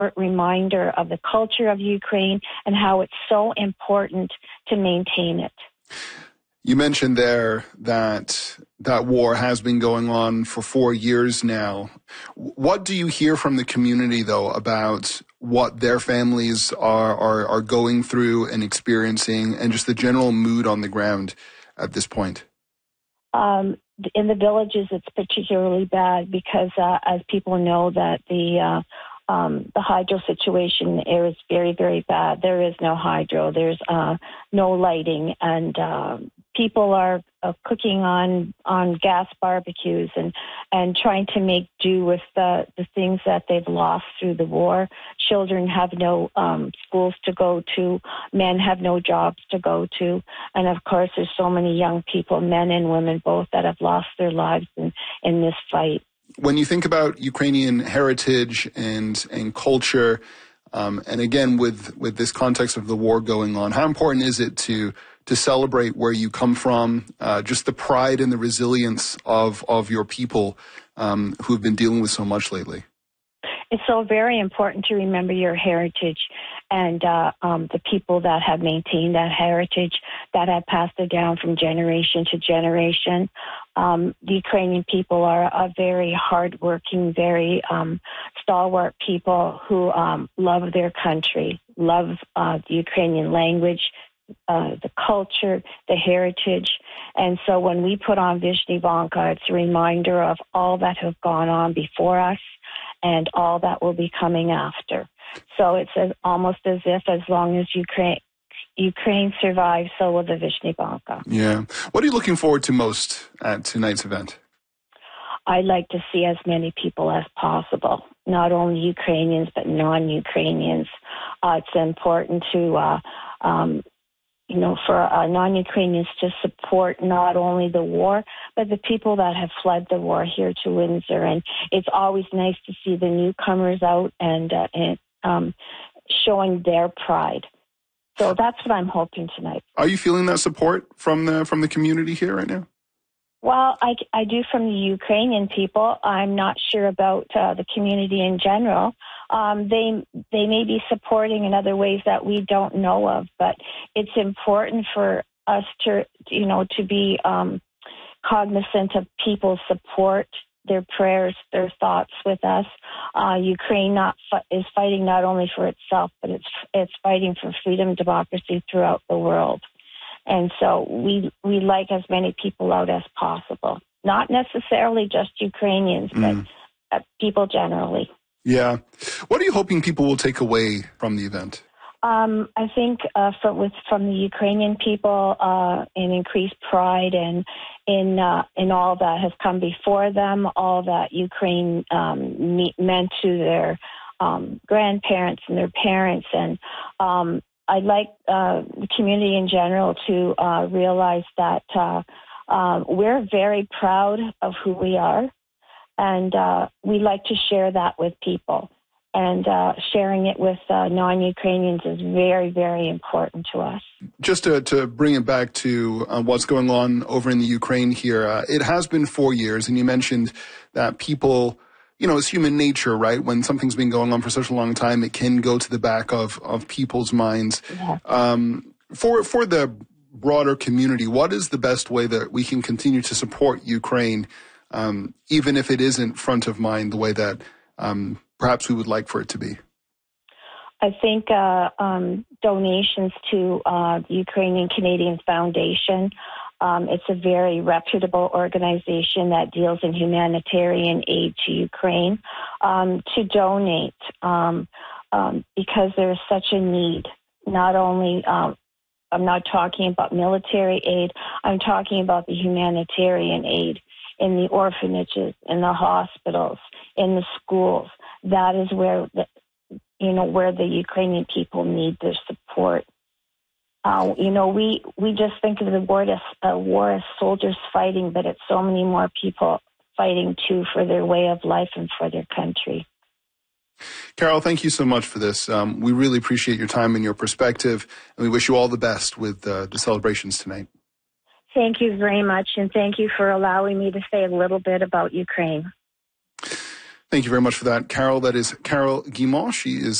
reminder of the culture of Ukraine and how it's so important to maintain it. You mentioned there that war has been going on for 4 years now. What do you hear from the community, though, about what their families are going through and experiencing, and just the general mood on the ground at this point? In the villages, it's particularly bad because, as people know, that the hydro situation is very, very bad. There is no hydro. There's no lighting, and people are cooking on gas barbecues and trying to make do with the things that they've lost through the war. Children have no schools to go to. Men have no jobs to go to. And, of course, there's so many young people, men and women both, that have lost their lives in this fight. When you think about Ukrainian heritage and culture, and again with this context of the war going on, how important is it to celebrate where you come from, just the pride and the resilience of your people who have been dealing with so much lately? It's so very important to remember your heritage and the people that have maintained that heritage, that have passed it down from generation to generation. The Ukrainian people are a very hardworking, very stalwart people who love their country, love the Ukrainian language, the culture, the heritage. And so when we put on Vishny-Vanka, it's a reminder of all that have gone on before us and all that will be coming after. So it's almost as if as long as Ukraine survives, so will the Vishny-Vanka. Yeah. What are you looking forward to most at tonight's event? I'd like to see as many people as possible, not only Ukrainians, but non-Ukrainians. It's important to for non-Ukrainians to support not only the war, but the people that have fled the war here to Windsor. And it's always nice to see the newcomers out and showing their pride. So that's what I'm hoping tonight. Are you feeling that support from the community here right now? Well, I do from the Ukrainian people. I'm not sure about the community in general. They may be supporting in other ways that we don't know of, but it's important for us to be cognizant of people's support, their prayers, their thoughts with us. Ukraine is fighting not only for itself, but it's fighting for freedom, democracy throughout the world. And so we like as many people out as possible. Not necessarily just Ukrainians, but people generally. Yeah. What are you hoping people will take away from the event? I think from the Ukrainian people, an increased pride and in all that has come before them, all that Ukraine meant to their grandparents and their parents, and I'd like the community in general to realize that we're very proud of who we are, and we like to share that with people. And sharing it with non-Ukrainians is very, very important to us. Just to bring it back to what's going on over in the Ukraine here, it has been 4 years, and you mentioned that people, it's human nature, right? When something's been going on for such a long time, it can go to the back of people's minds. Yeah. For the broader community, what is the best way that we can continue to support Ukraine, even if it isn't front of mind the way that perhaps we would like for it to be? I think donations to the Ukrainian Canadian Foundation. It's a very reputable organization that deals in humanitarian aid to Ukraine, to donate because there's such a need. Not only, I'm not talking about military aid, I'm talking about the humanitarian aid in the orphanages, in the hospitals, in the schools. That is where where the Ukrainian people need their support. We just think of the war as soldiers fighting, but it's so many more people fighting too for their way of life and for their country. Carol, thank you so much for this. We really appreciate your time and your perspective, and we wish you all the best with the celebrations tonight. Thank you very much, and thank you for allowing me to say a little bit about Ukraine. Thank you very much for that, Carol. That is Carol Guimont. She is